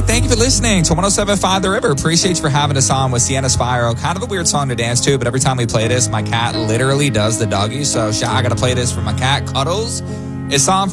thank you for listening to 107.5 The River. Appreciate you for having us on with Sienna Spyro. Kind of a weird song to dance to, but every time we play this, my cat literally does the doggy. So, I got to play this for my cat, Cuddles. It's on